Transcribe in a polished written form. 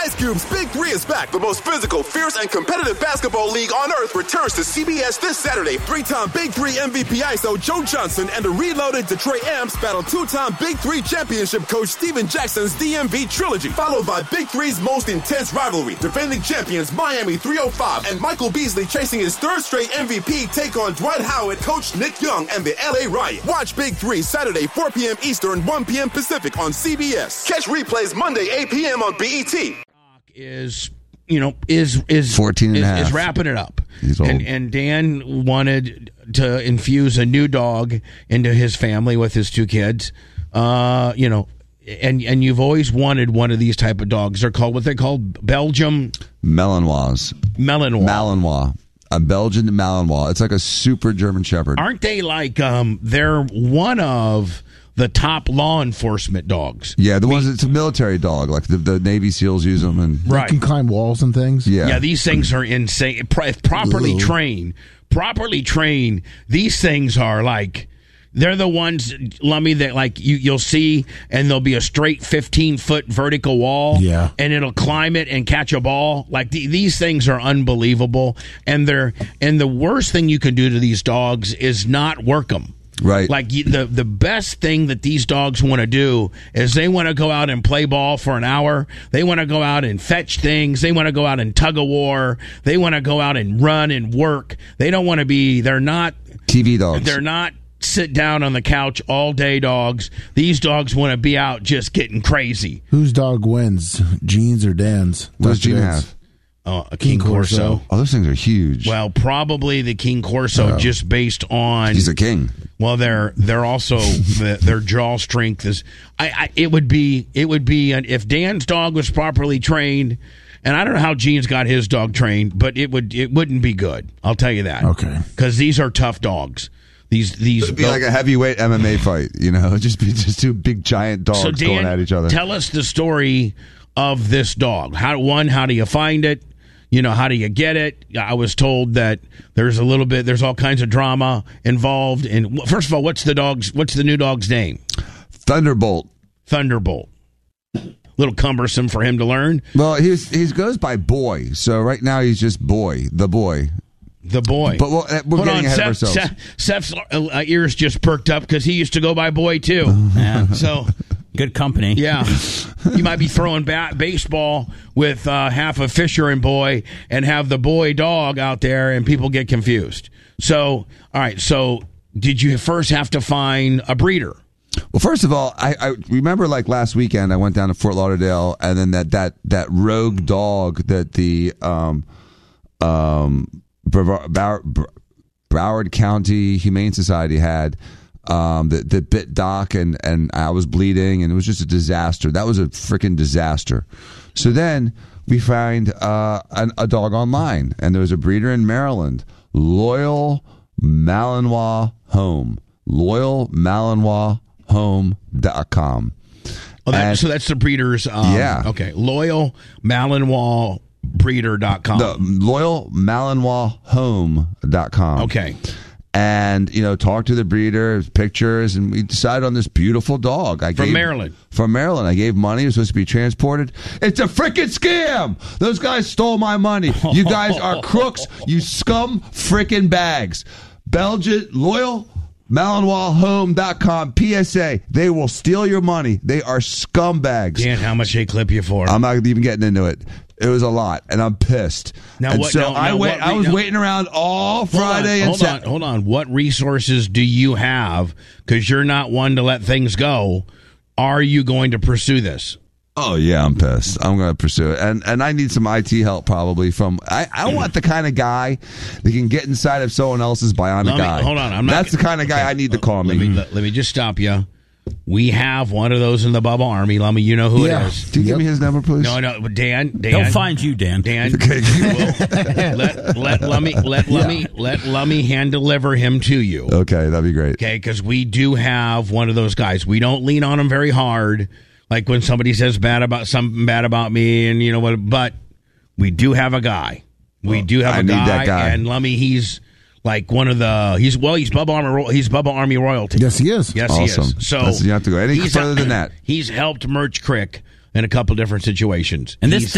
Ice Cube's Big 3 is back. The most physical, fierce, and competitive basketball league on earth returns to CBS this Saturday. 3-time Big 3 MVP ISO Joe Johnson and the reloaded Detroit Amps battle 2-time Big 3 championship coach Steven Jackson's DMV trilogy, followed by Big 3's most intense rivalry. Defending champions Miami 305 and Michael Beasley chasing his third straight MVP take on Dwight Howard, coach Nick Young, and the LA Riot. Watch Big 3 Saturday 4 p.m. Eastern, 1 p.m. Pacific on CBS. Catch replays Monday 8 p.m. on BET. Is 14 and a half. Is wrapping it up. He's old. And Dan wanted to infuse a new dog into his family with his 2 kids. And you've always wanted one of these type of dogs. They're called Belgium Malinois. Malinois. A Belgian Malinois. It's like a super German Shepherd. Aren't they like they're one of the top law enforcement dogs? Yeah, it's a military dog. Like the Navy SEALs use them, and they can climb walls and things. Yeah, these things are insane. If properly trained, these things are like. They're the ones, Lummy, that like you'll see, and there'll be a straight 15-foot vertical wall, and it'll climb it and catch a ball. Like these things are unbelievable, and the worst thing you can do to these dogs is not work them. Right. Like the best thing that these dogs want to do is they want to go out and play ball for an hour. They want to go out and fetch things. They want to go out and tug a war. They want to go out and run and work. They don't want to be. They're not TV dogs. They're not sit down on the couch all day dogs. These dogs want to be out just getting crazy. Whose dog wins, Gene's or Dan's? What does Gene have? A King Corso. Oh, those things are huge. Well, probably the King Corso, just based on he's a king. Well, they're also their jaw strength is. It would be if Dan's dog was properly trained. And I don't know how Gene's got his dog trained, but it wouldn't be good. I'll tell you that. Okay, because these are tough dogs. These would be like a heavyweight MMA fight, just be 2 big giant dogs so Dan, going at each other. Tell us the story of this dog. How do you find it? How do you get it? I was told that there's all kinds of drama involved. And first of all, what's the new dog's name? Thunderbolt. Little cumbersome for him to learn. Well, he goes by Boy. So right now he's just Boy, the boy. The boy. But we're getting ahead of ourselves. Seth's ears just perked up because he used to go by Boy, too. So good company. Yeah. You might be throwing baseball with half of Fisher and Boy and have the Boy dog out there and people get confused. So, all right. So, did you first have to find a breeder? Well, first of all, I remember like last weekend I went down to Fort Lauderdale, and then that rogue dog that the Broward County Humane Society had that bit Doc, and I was bleeding, and it was just a disaster. That was a freaking disaster. So then we find a dog online, and there was a breeder in Maryland, Loyal Malinois Home. LoyalMalinoisHome.com. Oh, so that's the breeder's. Okay. Loyal Malinois breeder.com. The LoyalMalinoisHome.com. Okay. And, talk to the breeder, pictures, and we decided on this beautiful dog. Maryland. From Maryland. I gave money. It was supposed to be transported. It's a freaking scam. Those guys stole my money. You guys are crooks. You scum freaking bags. Belgian, LoyalMalinoisHome.com. PSA. They will steal your money. They are scumbags. Dan, how much they clip you for? I'm not even getting into it. It was a lot, and I'm pissed. I was waiting around all Friday and Saturday. Hold on. What resources do you have? Because you're not one to let things go. Are you going to pursue this? Oh, yeah, I'm pissed. I'm going to pursue it. And I need some IT help probably from... I want the kind of guy that can get inside of someone else's bionic eye. Hold on. That's the kind of guy I need to call me. Let me just stop you. We have one of those in the Bubba Army, Lummy. You know who it is. Do you give me his number, please? No, Dan. He'll find you, Dan. Okay. let Lummy hand deliver him to you. Okay, that'd be great. Okay, because we do have one of those guys. We don't lean on him very hard, like when somebody says something bad about me, and you know what. But we do have a guy. We do have a guy. Need that guy. And Lummy, he's like one of the he's Bubba Army royalty. Yes, he is. Yes, awesome. he is. So you have to go any further than that. He's helped Merch Crick in a couple different situations. And this